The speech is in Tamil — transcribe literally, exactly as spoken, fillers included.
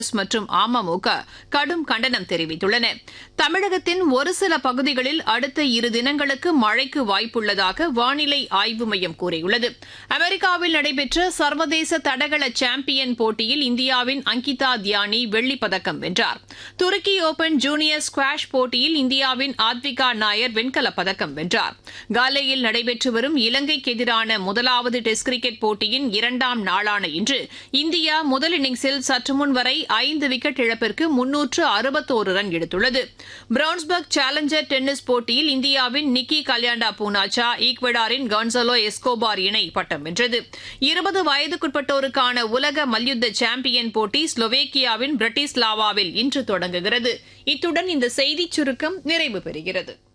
மற்றும் அமமுக கடும் கண்டனம் தெரிவித்துள்ளன. தமிழகத்தின் ஒரு சில பகுதிகளில் அடுத்த இரு தினங்களுக்கு மழைக்கு வாய்ப்புள்ளதாக வானிலை ஆய்வு மையம் கூறியுள்ளது. அமெரிக்காவில் நடைபெற்ற சர்வதேச தடகள சாம்பியன் போட்டியில் இந்தியாவின் அங்கிதா தியானி வெள்ளிப் பதக்கம் வென்றார். துருக்கி ஓபன் ஜூனியர் ஸ்குவாஷ் போட்டியில் இந்தியாவின் ஆத்விகா நாயர் வெண்கலப் பதக்கம் வென்றார். காலேயில் நடைபெற்று வரும் இலங்கைக்கு எதிரான முதலாவது டெஸ்ட் கிரிக்கெட் போட்டியின் இரண்டாம் நாளான இன்று இந்தியா முதல் இன்னிங்ஸில் சற்று முன் வரை ஐந்து விக்கெட் இழப்பிற்கு முன்னூற்று அறுபத்தோரு ரன் எடுத்துள்ளது. பிரவுன்ஸ்பர்க் சேலஞ்சர் டென்னிஸ் போட்டியில் இந்தியாவின் நிக்கி கல்யாண்டா பூனாச்சா ஈக்வடாரின் கான்சலோ எஸ்கோபார் இணை பட்டம் வென்றது. இருபது வயதுக்குட்பட்டோருக்கான உலக மல்யுத்த சாம்பியன் போட்டி ஸ்லோவேக்கியாவின் பிரட்டிஸ்லாவாவில் இன்று தொடங்குகிறது. இத்துடன் இந்த செய்திச் சுருக்கம் நிறைவு பெறுகிறது.